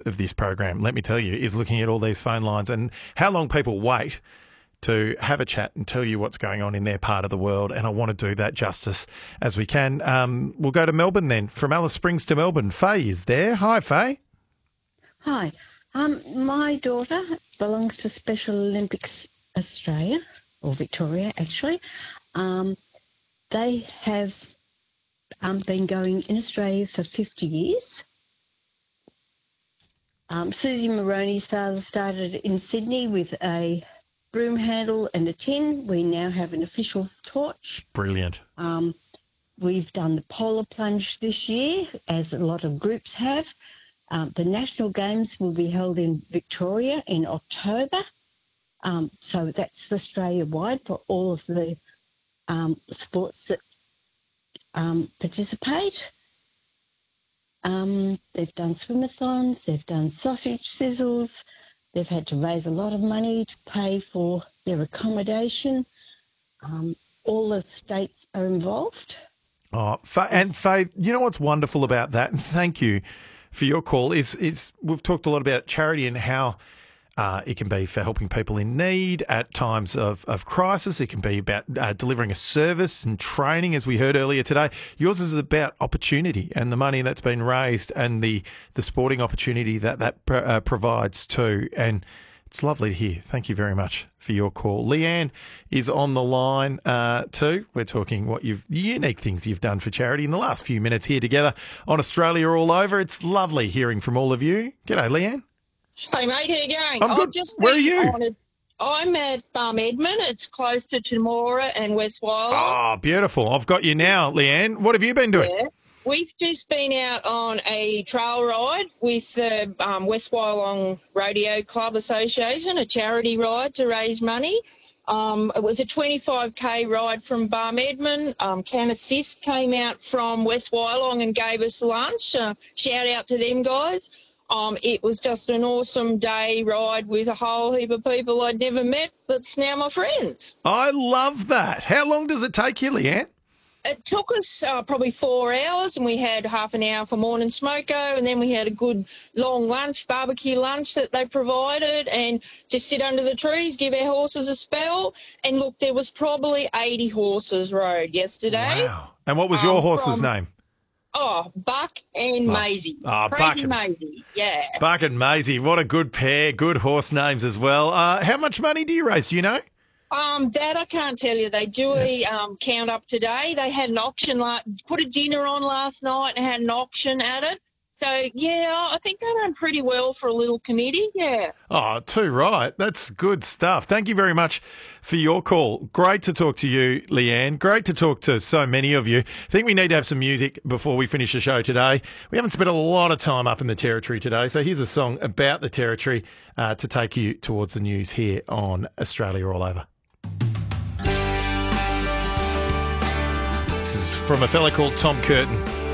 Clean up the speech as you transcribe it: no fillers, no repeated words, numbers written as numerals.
of this program, let me tell you, is looking at all these phone lines and how long people wait to have a chat and tell you what's going on in their part of the world. And I want to do that justice as we can. We'll go to Melbourne then. From Alice Springs to Melbourne, Faye is there. Hi, Faye. Hi. My daughter belongs to Special Olympics Australia, or Victoria actually. They have been going in Australia for 50 years. Susie Moroney's father started in Sydney with a broom handle and a tin. We now have an official torch. Brilliant. We've done the polar plunge this year, as a lot of groups have. The National Games will be held in Victoria in October. So that's Australia-wide for all of the sports that participate. They've done swimathons, they've done sausage sizzles, they've had to raise a lot of money to pay for their accommodation. All the states are involved. Oh, and Faye, you know what's wonderful about that, and thank you for your call, is we've talked a lot about charity and how it can be for helping people in need at times of crisis. It can be about delivering a service and training, as we heard earlier today. Yours is about opportunity and the money that's been raised and the sporting opportunity that provides too. And it's lovely to hear. Thank you very much for your call. Leanne is on the line too. We're talking the unique things you've done for charity in the last few minutes here together on Australia All Over. It's lovely hearing from all of you. G'day, Leanne. Hey, mate, how you going? I'm good. Where are you? I'm at Edmund. It's close to Temora and West Wyalong. Oh, beautiful. I've got you now, Leanne. What have you been doing? Yeah. We've just been out on a trail ride with the West Wyalong Rodeo Club Association, a charity ride to raise money. It was a 25k ride from Edmund. Can Assist came out from West Wyalong and gave us lunch. Shout out to them guys. It was just an awesome day ride with a whole heap of people I'd never met that's now my friends. I love that. How long does it take you, Leanne? It took us probably 4 hours, and we had half an hour for morning smoko, and then we had a good long lunch, barbecue lunch that they provided, and just sit under the trees, give our horses a spell. And look, there was probably 80 horses rode yesterday. Wow. And what was your horse's name? Oh, Buck and Maisie. Oh, Crazy Maisie, yeah. Buck and Maisie, what a good pair, good horse names as well. How much money do you raise, do you know? That I can't tell you. They do a count up today. They had an auction, put a dinner on last night and had an auction at it. So, yeah, I think they done pretty well for a little committee, yeah. Oh, too right. That's good stuff. Thank you very much for your call. Great to talk to you, Leanne. Great to talk to so many of you. I think we need to have some music before we finish the show today. We haven't spent a lot of time up in the Territory today, so here's a song about the Territory to take you towards the news here on Australia All Over. This is from a fella called Tom Curtin.